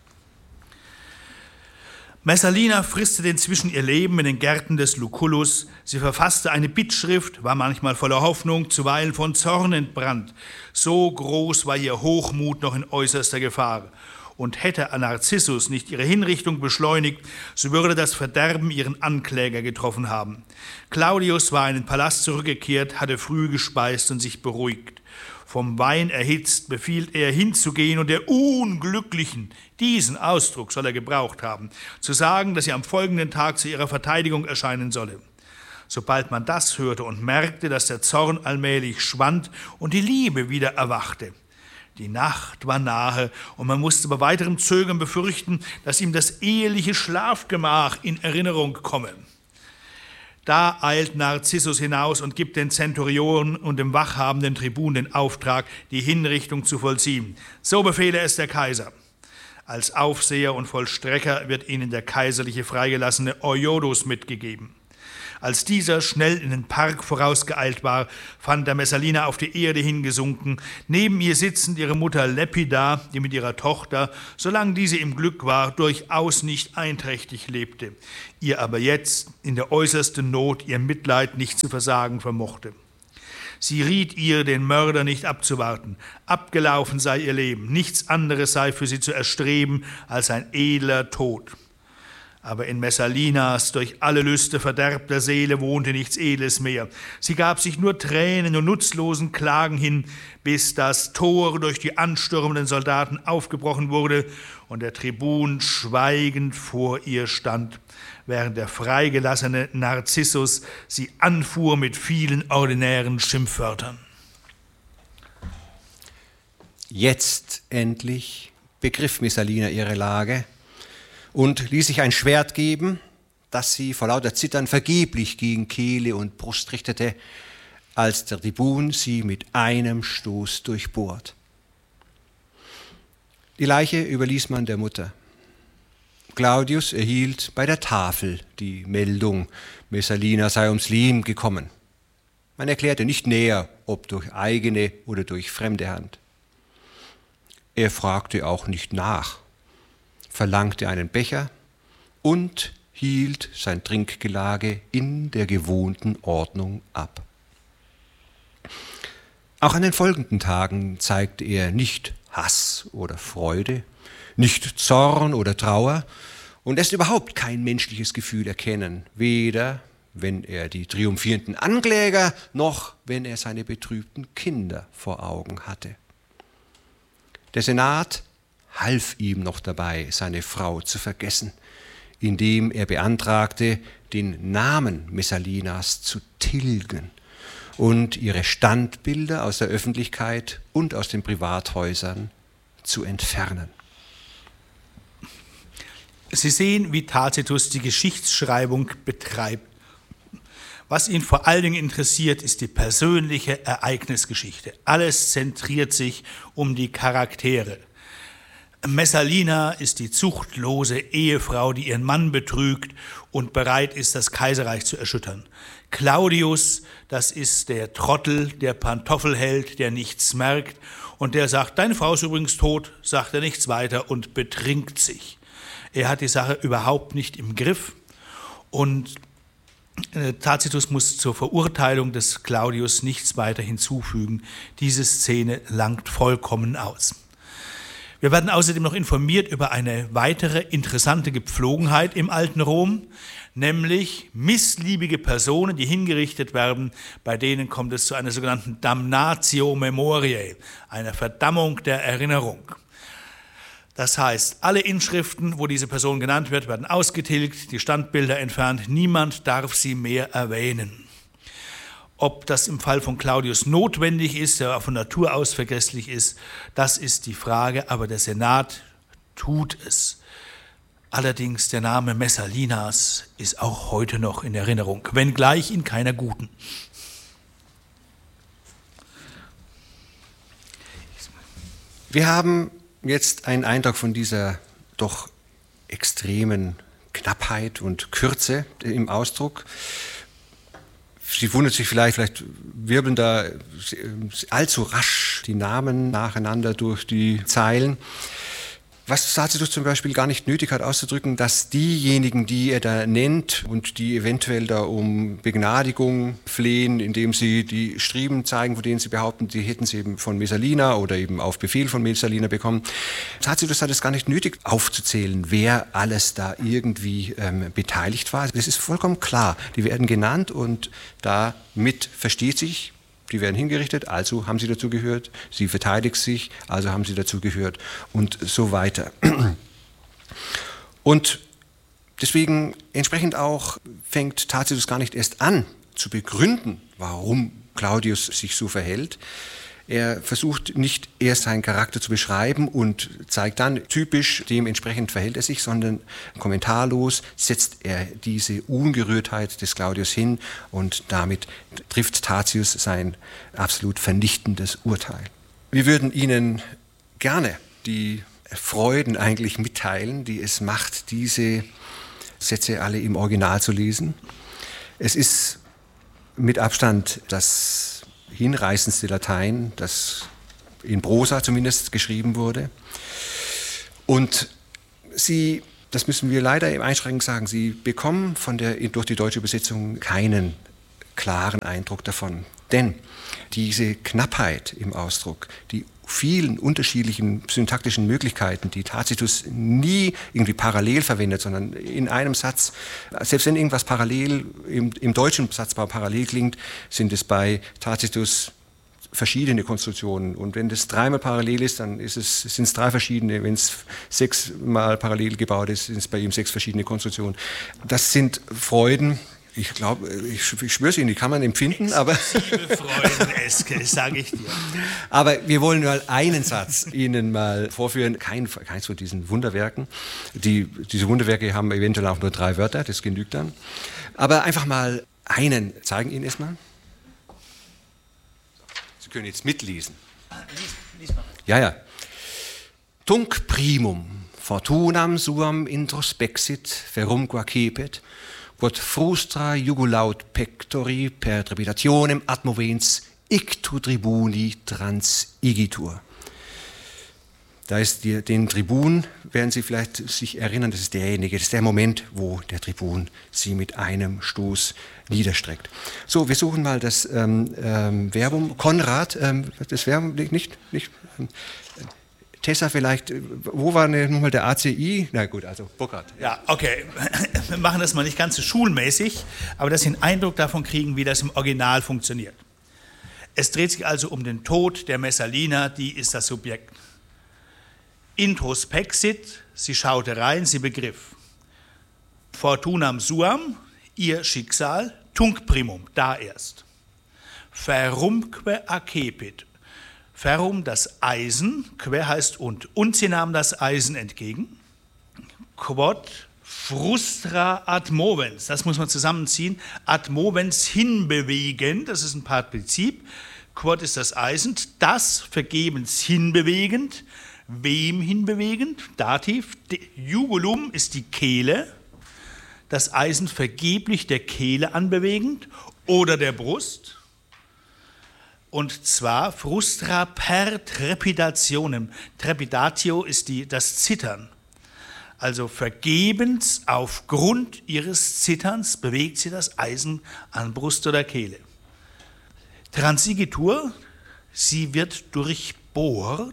Messalina fristete inzwischen ihr Leben in den Gärten des Lucullus. Sie verfasste eine Bittschrift, war manchmal voller Hoffnung, zuweilen von Zorn entbrannt. So groß war ihr Hochmut noch in äußerster Gefahr. Und hätte Narzissus nicht ihre Hinrichtung beschleunigt, so würde das Verderben ihren Ankläger getroffen haben. Claudius war in den Palast zurückgekehrt, hatte früh gespeist und sich beruhigt. Vom Wein erhitzt befiehlt er, hinzugehen und der Unglücklichen, diesen Ausdruck soll er gebraucht haben, zu sagen, dass sie am folgenden Tag zu ihrer Verteidigung erscheinen solle. Sobald man das hörte und merkte, dass der Zorn allmählich schwand und die Liebe wieder erwachte. Die Nacht war nahe und man musste bei weiterem Zögern befürchten, dass ihm das eheliche Schlafgemach in Erinnerung komme. Da eilt Narzissus hinaus und gibt den Zenturionen und dem wachhabenden Tribun den Auftrag, die Hinrichtung zu vollziehen. So befehle es der Kaiser. Als Aufseher und Vollstrecker wird ihnen der kaiserliche Freigelassene Euodus mitgegeben. Als dieser schnell in den Park vorausgeeilt war, fand er Messalina auf die Erde hingesunken, neben ihr sitzend ihre Mutter Lepida, die mit ihrer Tochter, solange diese im Glück war, durchaus nicht einträchtig lebte, ihr aber jetzt in der äußersten Not ihr Mitleid nicht zu versagen vermochte. Sie riet ihr, den Mörder nicht abzuwarten. Abgelaufen sei ihr Leben, nichts anderes sei für sie zu erstreben als ein edler Tod. Aber in Messalinas durch alle Lüste verderbter Seele wohnte nichts Edles mehr. Sie gab sich nur Tränen und nutzlosen Klagen hin, bis das Tor durch die anstürmenden Soldaten aufgebrochen wurde und der Tribun schweigend vor ihr stand, während der freigelassene Narzissus sie anfuhr mit vielen ordinären Schimpfwörtern. Jetzt endlich begriff Messalina ihre Lage und ließ sich ein Schwert geben, das sie vor lauter Zittern vergeblich gegen Kehle und Brust richtete, als der Tribun sie mit einem Stoß durchbohrt. Die Leiche überließ man der Mutter. Claudius erhielt bei der Tafel die Meldung, Messalina sei ums Leben gekommen. Man erklärte nicht näher, ob durch eigene oder durch fremde Hand. Er fragte auch nicht nach, verlangte einen Becher und hielt sein Trinkgelage in der gewohnten Ordnung ab. Auch an den folgenden Tagen zeigte er nicht Hass oder Freude, nicht Zorn oder Trauer und lässt überhaupt kein menschliches Gefühl erkennen, weder wenn er die triumphierenden Ankläger noch wenn er seine betrübten Kinder vor Augen hatte. Der Senat half ihm noch dabei, seine Frau zu vergessen, indem er beantragte, den Namen Messalinas zu tilgen und ihre Standbilder aus der Öffentlichkeit und aus den Privathäusern zu entfernen. Sie sehen, wie Tacitus die Geschichtsschreibung betreibt. Was ihn vor allen Dingen interessiert, ist die persönliche Ereignisgeschichte. Alles zentriert sich um die Charaktere. Messalina ist die zuchtlose Ehefrau, die ihren Mann betrügt und bereit ist, das Kaiserreich zu erschüttern. Claudius, das ist der Trottel, der Pantoffelheld, der nichts merkt und der sagt, deine Frau ist übrigens tot, sagt er nichts weiter und betrinkt sich. Er hat die Sache überhaupt nicht im Griff und Tacitus muss zur Verurteilung des Claudius nichts weiter hinzufügen. Diese Szene langt vollkommen aus. Wir werden außerdem noch informiert über eine weitere interessante Gepflogenheit im alten Rom, nämlich missliebige Personen, die hingerichtet werden, bei denen kommt es zu einer sogenannten Damnatio Memoriae, einer Verdammung der Erinnerung. Das heißt, alle Inschriften, wo diese Person genannt wird, werden ausgetilgt, die Standbilder entfernt, niemand darf sie mehr erwähnen. Ob das im Fall von Claudius notwendig ist, der von Natur aus vergesslich ist, das ist die Frage, aber der Senat tut es. Allerdings der Name Messalinas ist auch heute noch in Erinnerung, wenngleich in keiner guten. Wir haben jetzt einen Eindruck von dieser doch extremen Knappheit und Kürze im Ausdruck. Sie wundert sich vielleicht wirbeln da allzu rasch die Namen nacheinander durch die Zeilen. Was Tacitus zum Beispiel gar nicht nötig hat auszudrücken, dass diejenigen, die er da nennt und die eventuell da um Begnadigung flehen, indem sie die Striemen zeigen, von denen sie behaupten, die hätten sie eben von Messalina oder eben auf Befehl von Messalina bekommen. Tacitus hat es gar nicht nötig aufzuzählen, wer alles da irgendwie beteiligt war. Das ist vollkommen klar. Die werden genannt und damit versteht sich, die werden hingerichtet, also haben sie dazu gehört, sie verteidigt sich, also haben sie dazu gehört und so weiter. Und deswegen entsprechend auch fängt Tacitus gar nicht erst an zu begründen, warum Claudius sich so verhält. Er versucht nicht erst seinen Charakter zu beschreiben und zeigt dann, typisch dementsprechend verhält er sich, sondern kommentarlos setzt er diese Ungerührtheit des Claudius hin und damit trifft Tacitus sein absolut vernichtendes Urteil. Wir würden Ihnen gerne die Freuden eigentlich mitteilen, die es macht, diese Sätze alle im Original zu lesen. Es ist mit Abstand das hinreißendste Latein, das in Prosa zumindest geschrieben wurde. Und Sie, das müssen wir leider im Einschränkend sagen, Sie bekommen durch die deutsche Übersetzung keinen klaren Eindruck davon. Denn diese Knappheit im Ausdruck, die vielen unterschiedlichen syntaktischen Möglichkeiten, die Tacitus nie irgendwie parallel verwendet, sondern in einem Satz, selbst wenn irgendwas parallel im deutschen Satzbau parallel klingt, sind es bei Tacitus verschiedene Konstruktionen. Und wenn das dreimal parallel ist, dann sind es 3 verschiedene. Wenn es 6-mal parallel gebaut ist, sind es bei ihm 6 verschiedene Konstruktionen. Das sind Freuden. Ich glaube, ich schwöre es Ihnen, die kann man empfinden, aber Freuden, sage ich dir. Aber wir wollen mal einen Satz Ihnen mal vorführen, keins von diesen Wunderwerken. Diese Wunderwerke haben eventuell auch nur 3 Wörter, das genügt dann. Aber einfach mal einen zeigen Ihnen erstmal. Sie können jetzt mitlesen. Lies mal. Ja. Tunc primum fortunam suam introspexit ferumque cepet, quod frustra jugulaut pectori per trepidatione ad movens ictu tribuni transigitur. Da ist den Tribun, werden Sie vielleicht sich erinnern, das ist der Moment, wo der Tribun Sie mit einem Stoß niederstreckt. So, wir suchen mal das Verbum. Konrad, das Verbum nicht Tessa vielleicht, wo war nochmal der ACI? Na gut, also Burkhard. Ja, okay. Wir machen das mal nicht ganz so schulmäßig, aber dass Sie einen Eindruck davon kriegen, wie das im Original funktioniert. Es dreht sich also um den Tod der Messalina, die ist das Subjekt. Introspexit, sie schaute rein, sie begriff. Fortunam suam, ihr Schicksal, tunc primum, da erst. Ferumque accepit. Ferrum, das Eisen, que heißt und sie nahm das Eisen entgegen. Quod frustra ad movens, das muss man zusammenziehen, ad movens hinbewegend, das ist ein Partizip. Quod ist das Eisen, das vergebens hinbewegend. Wem hinbewegend? Dativ. Jugulum ist die Kehle, das Eisen vergeblich der Kehle anbewegend oder der Brust. Und zwar frustra per trepidationem. Trepidatio ist das Zittern. Also vergebens aufgrund ihres Zitterns bewegt sie das Eisen an Brust oder Kehle. Transigitur, sie wird durchbohrt.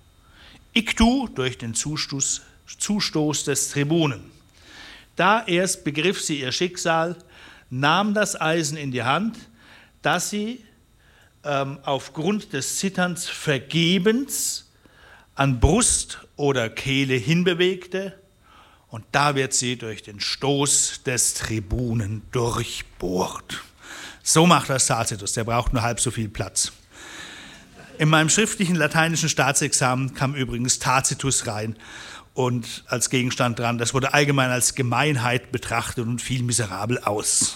Ictu durch den Zustoß des Tribunen. Da erst begriff sie ihr Schicksal, nahm das Eisen in die Hand, das sie aufgrund des Zitterns vergebens an Brust oder Kehle hinbewegte, und da wird sie durch den Stoß des Tribunen durchbohrt. So macht das Tacitus, der braucht nur halb so viel Platz. In meinem schriftlichen lateinischen Staatsexamen kam übrigens Tacitus rein und als Gegenstand dran. Das wurde allgemein als Gemeinheit betrachtet und fiel miserabel aus.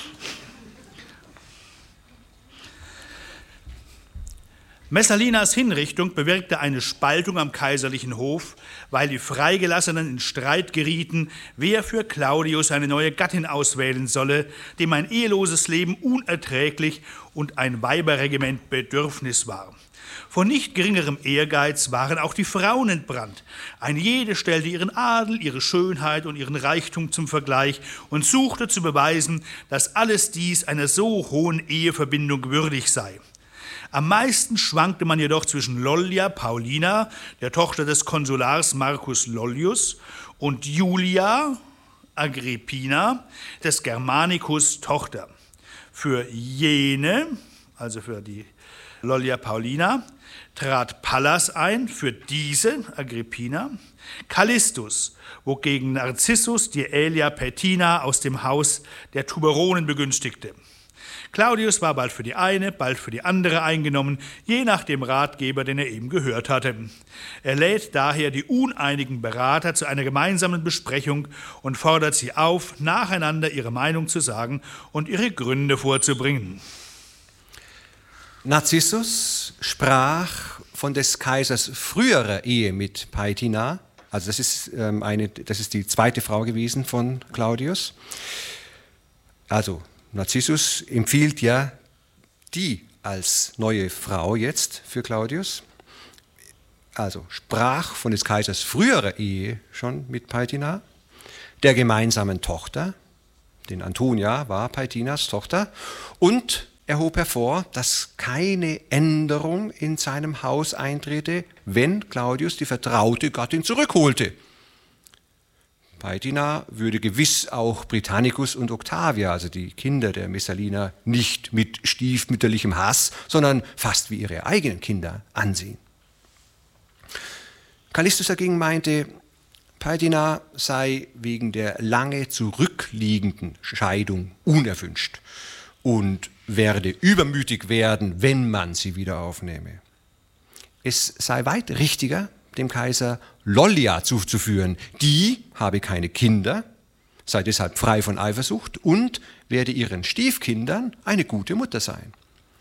Messalinas Hinrichtung bewirkte eine Spaltung am kaiserlichen Hof, weil die Freigelassenen in Streit gerieten, wer für Claudius eine neue Gattin auswählen solle, dem ein eheloses Leben unerträglich und ein Weiberregiment Bedürfnis war. Von nicht geringerem Ehrgeiz waren auch die Frauen entbrannt. Eine jede stellte ihren Adel, ihre Schönheit und ihren Reichtum zum Vergleich und suchte zu beweisen, dass alles dies einer so hohen Eheverbindung würdig sei. Am meisten schwankte man jedoch zwischen Lollia Paulina, der Tochter des Konsulars Marcus Lollius, und Julia Agrippina, des Germanicus Tochter. Für jene, also für die Lollia Paulina, trat Pallas ein, für diese, Agrippina, Callistus, wogegen Narcissus die Aelia Paetina aus dem Haus der Tuberonen begünstigte. Claudius war bald für die eine, bald für die andere eingenommen, je nach dem Ratgeber, den er eben gehört hatte. Er lädt daher die uneinigen Berater zu einer gemeinsamen Besprechung und fordert sie auf, nacheinander ihre Meinung zu sagen und ihre Gründe vorzubringen. Narcissus sprach von des Kaisers früherer Ehe mit Paetina, also das ist die zweite Frau gewesen von Claudius. Also Narzissus empfiehlt ja die als neue Frau jetzt für Claudius. Also sprach von des Kaisers früherer Ehe schon mit Paetina, der gemeinsamen Tochter, denn Antonia war Paetinas Tochter, und er hob hervor, dass keine Änderung in seinem Haus eintrete, wenn Claudius die vertraute Gattin zurückholte. Paetina würde gewiss auch Britannicus und Octavia, also die Kinder der Messaliner, nicht mit stiefmütterlichem Hass, sondern fast wie ihre eigenen Kinder ansehen. Callistus dagegen meinte, Paetina sei wegen der lange zurückliegenden Scheidung unerwünscht und werde übermütig werden, wenn man sie wieder aufnehme. Es sei weit richtiger, dem Kaiser Lollia zuzuführen. Die habe keine Kinder, sei deshalb frei von Eifersucht und werde ihren Stiefkindern eine gute Mutter sein.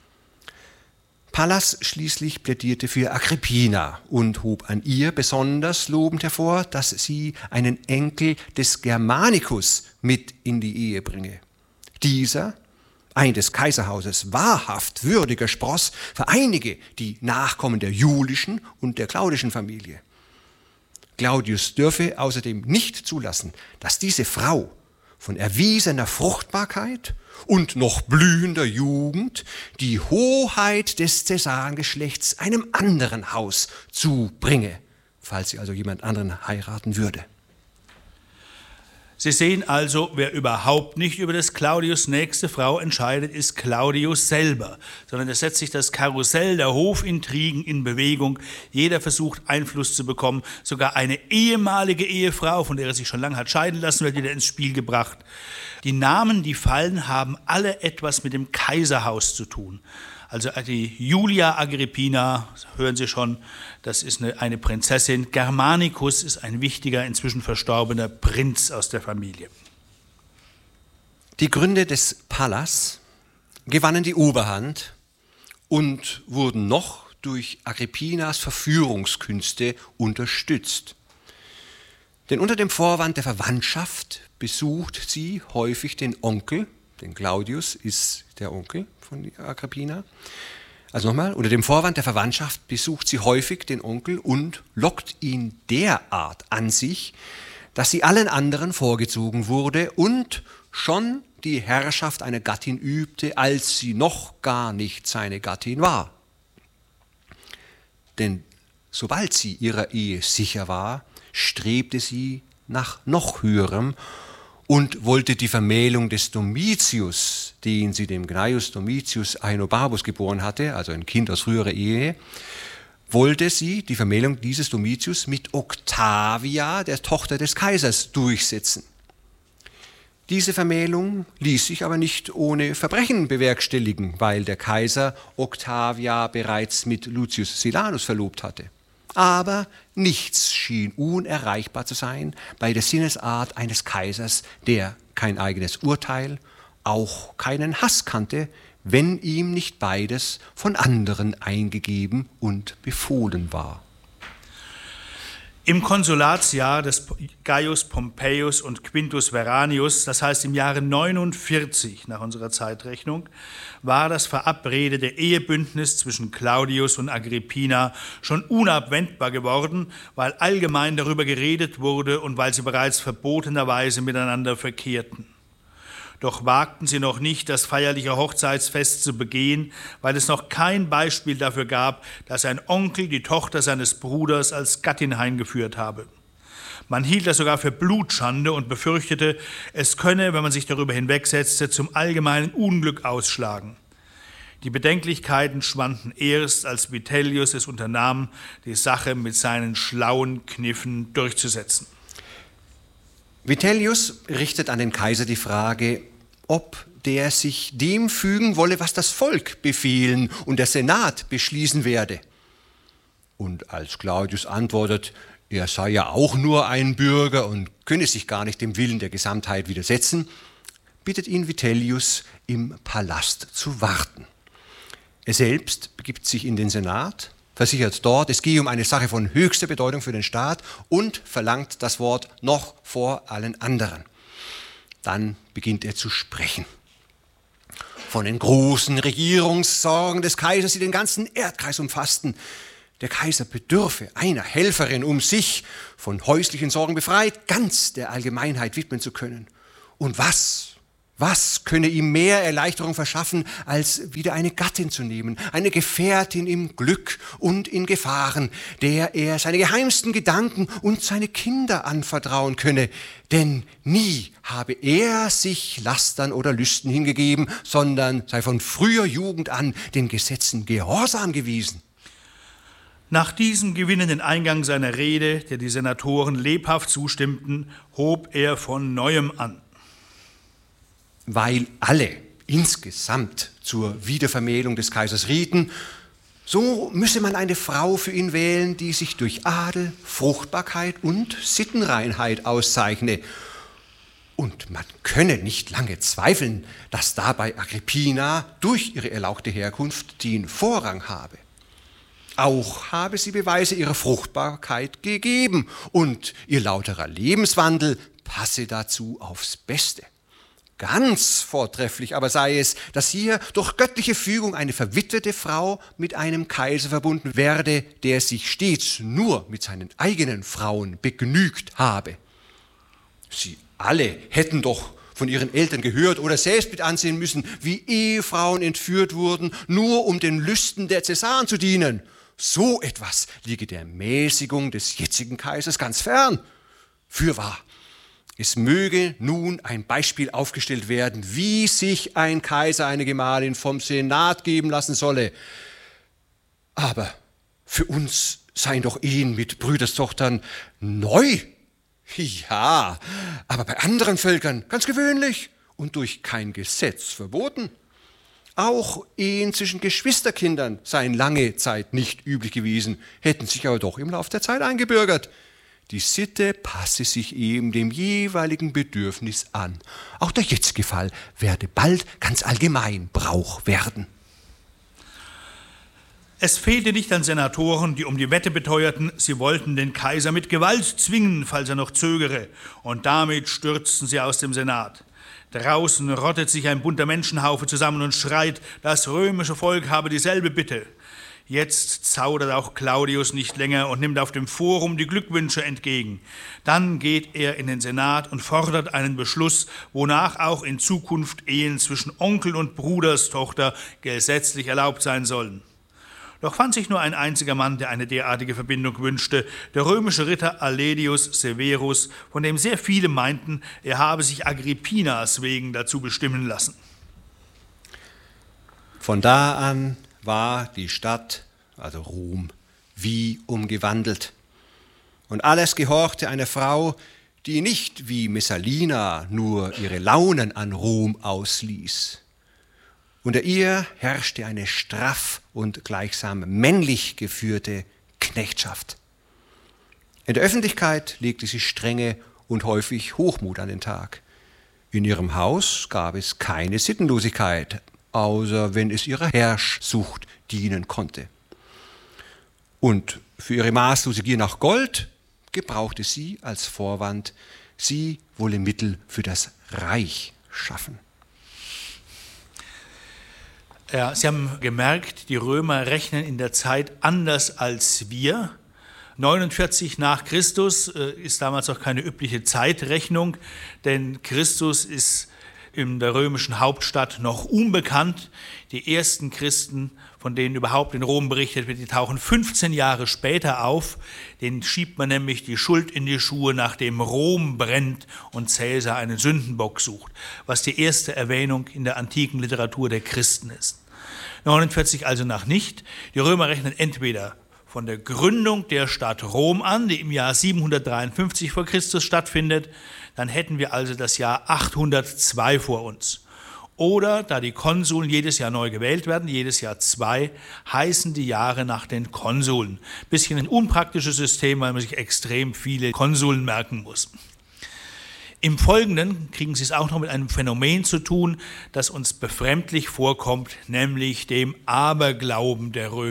Pallas schließlich plädierte für Agrippina und hob an ihr besonders lobend hervor, dass sie einen Enkel des Germanicus mit in die Ehe bringe. Dieser, ein des Kaiserhauses wahrhaft würdiger Spross, vereinige die Nachkommen der julischen und der claudischen Familie. Claudius dürfe außerdem nicht zulassen, dass diese Frau von erwiesener Fruchtbarkeit und noch blühender Jugend die Hoheit des Cäsarengeschlechts einem anderen Haus zubringe, falls sie also jemand anderen heiraten würde. Sie sehen also, wer überhaupt nicht über des Claudius nächste Frau entscheidet, ist Claudius selber, sondern es setzt sich das Karussell der Hofintrigen in Bewegung. Jeder versucht, Einfluss zu bekommen. Sogar eine ehemalige Ehefrau, von der er sich schon lange hat scheiden lassen, wird wieder ins Spiel gebracht. Die Namen, die fallen, haben alle etwas mit dem Kaiserhaus zu tun. Also die Julia Agrippina, hören Sie schon, das ist eine Prinzessin. Germanicus ist ein wichtiger, inzwischen verstorbener Prinz aus der Familie. Die Gründe des Pallas gewannen die Oberhand und wurden noch durch Agrippinas Verführungskünste unterstützt. Denn unter dem Vorwand der Verwandtschaft besucht sie häufig den Onkel, denn Claudius ist der Onkel von Agrippina. Also nochmal, unter dem Vorwand der Verwandtschaft besucht sie häufig den Onkel und lockt ihn derart an sich, dass sie allen anderen vorgezogen wurde und schon die Herrschaft einer Gattin übte, als sie noch gar nicht seine Gattin war. Denn sobald sie ihrer Ehe sicher war, strebte sie nach noch höherem und wollte die Vermählung des Domitius, den sie dem Gnaeus Domitius Aenobarbus geboren hatte, also ein Kind aus früherer Ehe, wollte sie die Vermählung dieses Domitius mit Octavia, der Tochter des Kaisers, durchsetzen. Diese Vermählung ließ sich aber nicht ohne Verbrechen bewerkstelligen, weil der Kaiser Octavia bereits mit Lucius Silanus verlobt hatte. Aber nichts schien unerreichbar zu sein bei der Sinnesart eines Kaisers, der kein eigenes Urteil, auch keinen Hass kannte, wenn ihm nicht beides von anderen eingegeben und befohlen war. Im Konsulatsjahr des Gaius Pompeius und Quintus Veranius, das heißt im Jahre 49 nach unserer Zeitrechnung, war das verabredete Ehebündnis zwischen Claudius und Agrippina schon unabwendbar geworden, weil allgemein darüber geredet wurde und weil sie bereits verbotenerweise miteinander verkehrten. Doch wagten sie noch nicht, das feierliche Hochzeitsfest zu begehen, weil es noch kein Beispiel dafür gab, dass ein Onkel die Tochter seines Bruders als Gattin heimgeführt habe. Man hielt das sogar für Blutschande und befürchtete, es könne, wenn man sich darüber hinwegsetzte, zum allgemeinen Unglück ausschlagen. Die Bedenklichkeiten schwanden erst, als Vitellius es unternahm, die Sache mit seinen schlauen Kniffen durchzusetzen. Vitellius richtet an den Kaiser die Frage, ob der sich dem fügen wolle, was das Volk befehlen und der Senat beschließen werde. Und als Claudius antwortet, er sei ja auch nur ein Bürger und könne sich gar nicht dem Willen der Gesamtheit widersetzen, bittet ihn Vitellius, im Palast zu warten. Er selbst begibt sich in den Senat, versichert dort, es gehe um eine Sache von höchster Bedeutung für den Staat und verlangt das Wort noch vor allen anderen. Dann beginnt er zu sprechen. von den großen Regierungssorgen des Kaisers, die den ganzen Erdkreis umfassten. Der Kaiser bedürfe einer Helferin, um sich von häuslichen Sorgen befreit, ganz der Allgemeinheit widmen zu können. Und was könne ihm mehr Erleichterung verschaffen, als wieder eine Gattin zu nehmen, eine Gefährtin im Glück und in Gefahren, der er seine geheimsten Gedanken und seine Kinder anvertrauen könne. Denn nie habe er sich Lastern oder Lüsten hingegeben, sondern sei von früher Jugend an den Gesetzen gehorsam gewesen. Nach diesem gewinnenden Eingang seiner Rede, der die Senatoren lebhaft zustimmten, hob er von Neuem an. Weil alle insgesamt zur Wiedervermählung des Kaisers rieten, so müsse man eine Frau für ihn wählen, die sich durch Adel, Fruchtbarkeit und Sittenreinheit auszeichne. Und man könne nicht lange zweifeln, dass dabei Agrippina durch ihre erlauchte Herkunft den Vorrang habe. Auch habe sie Beweise ihrer Fruchtbarkeit gegeben und ihr lauterer Lebenswandel passe dazu aufs Beste. Ganz vortrefflich aber sei es, dass hier durch göttliche Fügung eine verwitwete Frau mit einem Kaiser verbunden werde, der sich stets nur mit seinen eigenen Frauen begnügt habe. Sie alle hätten doch von ihren Eltern gehört oder selbst mit ansehen müssen, wie Ehefrauen entführt wurden, nur um den Lüsten der Cäsaren zu dienen. So etwas liege der Mäßigung des jetzigen Kaisers ganz fern. Fürwahr, es möge nun ein Beispiel aufgestellt werden, wie sich ein Kaiser eine Gemahlin vom Senat geben lassen solle. Aber für uns seien doch Ehen mit Brüderstochtern neu. Ja, aber bei anderen Völkern ganz gewöhnlich und durch kein Gesetz verboten. Auch Ehen zwischen Geschwisterkindern seien lange Zeit nicht üblich gewesen, hätten sich aber doch im Laufe der Zeit eingebürgert. Die Sitte passe sich eben dem jeweiligen Bedürfnis an. Auch der jetzige Fall werde bald ganz allgemein Brauch werden. Es fehlte nicht an Senatoren, die um die Wette beteuerten, sie wollten den Kaiser mit Gewalt zwingen, falls er noch zögere. Und damit stürzten sie aus dem Senat. Draußen rottet sich ein bunter Menschenhaufe zusammen und schreit, das römische Volk habe dieselbe Bitte. Jetzt zaudert auch Claudius nicht länger und nimmt auf dem Forum die Glückwünsche entgegen. Dann geht er in den Senat und fordert einen Beschluss, wonach auch in Zukunft Ehen zwischen Onkel und Bruderstochter gesetzlich erlaubt sein sollen. Doch fand sich nur ein einziger Mann, der eine derartige Verbindung wünschte, der römische Ritter Alledius Severus, von dem sehr viele meinten, er habe sich Agrippinas wegen dazu bestimmen lassen. Von da an war die Stadt, also Rom, wie umgewandelt. Und alles gehorchte einer Frau, die nicht wie Messalina nur ihre Launen an Rom ausließ. Unter ihr herrschte eine straff und gleichsam männlich geführte Knechtschaft. In der Öffentlichkeit legte sie Strenge und häufig Hochmut an den Tag. In ihrem Haus gab es keine Sittenlosigkeit, außer wenn es ihrer Herrschsucht dienen konnte. Und für ihre maßlose Gier nach Gold gebrauchte sie als Vorwand, sie wolle Mittel für das Reich schaffen. Ja, Sie haben gemerkt, die Römer rechnen in der Zeit anders als wir. 49 nach Christus ist damals auch keine übliche Zeitrechnung, denn Christus ist in der römischen Hauptstadt noch unbekannt. Die ersten Christen, von denen überhaupt in Rom berichtet wird, die tauchen 15 Jahre später auf. Denen schiebt man nämlich die Schuld in die Schuhe, nachdem Rom brennt und Cäsar einen Sündenbock sucht, was die erste Erwähnung in der antiken Literatur der Christen ist. 49 also nach nicht. Die Römer rechnen entweder von der Gründung der Stadt Rom an, die im Jahr 753 vor Christus stattfindet, dann hätten wir also das Jahr 802 vor uns. Oder, da die Konsuln jedes Jahr neu gewählt werden, jedes Jahr 2, heißen die Jahre nach den Konsuln. Bisschen ein unpraktisches System, weil man sich extrem viele Konsuln merken muss. Im Folgenden kriegen Sie es auch noch mit einem Phänomen zu tun, das uns befremdlich vorkommt, nämlich dem Aberglauben der Römer.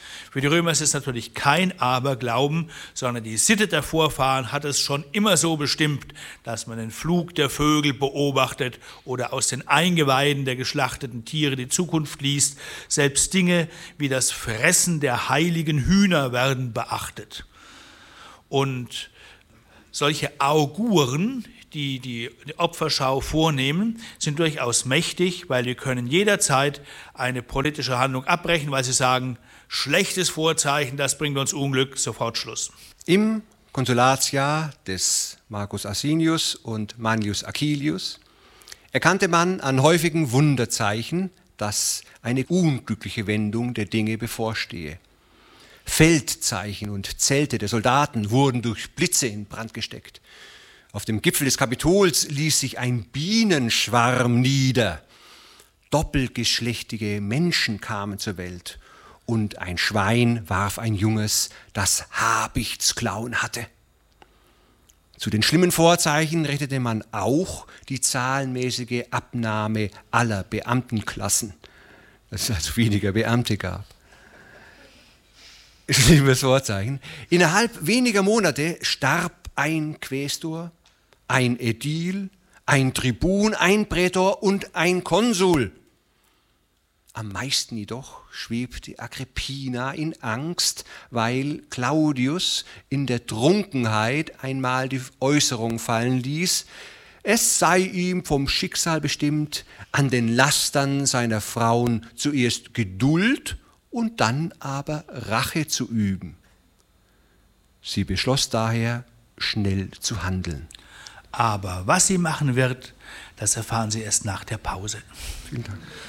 Für die Römer ist es natürlich kein Aberglauben, sondern die Sitte der Vorfahren hat es schon immer so bestimmt, dass man den Flug der Vögel beobachtet oder aus den Eingeweiden der geschlachteten Tiere die Zukunft liest. Selbst Dinge wie das Fressen der heiligen Hühner werden beachtet. Und solche Auguren, die die Opferschau vornehmen, sind durchaus mächtig, weil wir können jederzeit eine politische Handlung abbrechen, weil sie sagen, schlechtes Vorzeichen, das bringt uns Unglück, sofort Schluss. Im Konsulatsjahr des Marcus Asinius und Manius Acilius erkannte man an häufigen Wunderzeichen, dass eine unglückliche Wendung der Dinge bevorstehe. Feldzeichen und Zelte der Soldaten wurden durch Blitze in Brand gesteckt. Auf dem Gipfel des Kapitols ließ sich ein Bienenschwarm nieder. Doppelgeschlechtige Menschen kamen zur Welt und ein Schwein warf ein Junges, das Habichtsklauen hatte. Zu den schlimmen Vorzeichen rechnete man auch die zahlenmäßige Abnahme aller Beamtenklassen, dass es also weniger Beamte gab. Schlimmes Vorzeichen. Innerhalb weniger Monate starb ein Quästor, ein Ädil, ein Tribun, ein Prätor und ein Konsul. Am meisten jedoch schwebte Agrippina in Angst, weil Claudius in der Trunkenheit einmal die Äußerung fallen ließ, es sei ihm vom Schicksal bestimmt, an den Lastern seiner Frauen zuerst Geduld und dann aber Rache zu üben. Sie beschloss daher, schnell zu handeln. Aber was sie machen wird, das erfahren Sie erst nach der Pause. Vielen Dank.